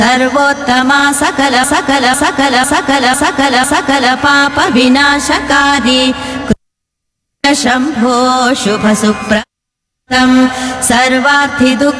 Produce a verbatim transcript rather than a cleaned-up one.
सर्वोत्तमा सकल सकल सकल सकल सकल सकल पाप विनाशकारी शंभो शुभ सुप्रदं सर्वार्थि दुःख